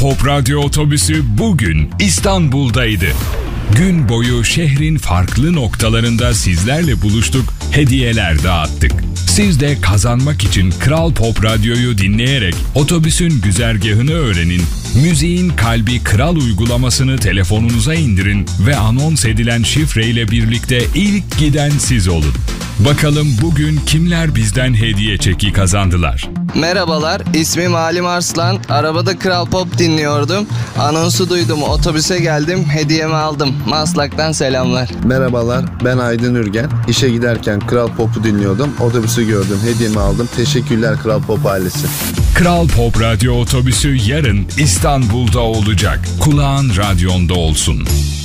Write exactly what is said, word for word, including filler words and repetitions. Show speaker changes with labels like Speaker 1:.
Speaker 1: Pop Radyo otobüsü bugün İstanbul'daydı. Gün boyu şehrin farklı noktalarında sizlerle buluştuk, hediyeler dağıttık. Siz de kazanmak için Kral Pop Radyo'yu dinleyerek otobüsün güzergahını öğrenin, müziğin kalbi Kral uygulamasını telefonunuza indirin ve anons edilen şifreyle birlikte ilk giden siz olun. Bakalım bugün kimler bizden hediye çeki kazandılar?
Speaker 2: Merhabalar, ismim Halim Arslan. Arabada Kral Pop dinliyordum. Anonsu duydum, otobüse geldim, hediyemi aldım. Maslak'tan selamlar.
Speaker 3: Merhabalar, ben Aydın Ürgen. İşe giderken Kral Pop'u dinliyordum. Otobüsü gördüm, hediyemi aldım. Teşekkürler Kral Pop ailesi.
Speaker 1: Kral Pop Radyo otobüsü yarın İstanbul'da olacak. Kulağın radyonda olsun.